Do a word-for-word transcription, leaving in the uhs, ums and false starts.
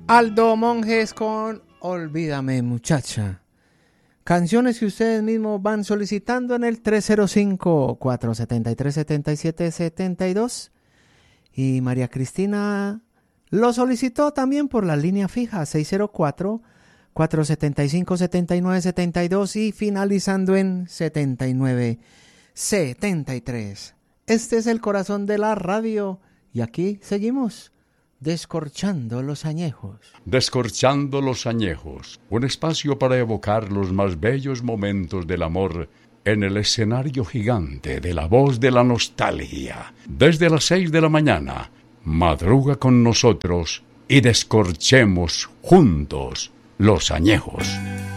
Aldo Monjes con Olvídame, muchacha. Canciones que ustedes mismos van solicitando en el tres cero cinco, cuatro siete tres, siete siete siete dos. Y María Cristina lo solicitó también por la línea fija seis cero cuatro, cuatro siete cinco, siete nueve siete dos y finalizando en setenta y nueve setenta y tres. Este es el corazón de la radio y aquí seguimos. Descorchando los añejos. Descorchando los añejos. Un espacio para evocar los más bellos momentos del amor en el escenario gigante de la voz de la nostalgia. Desde las seis de la mañana, madruga con nosotros y descorchemos juntos los añejos.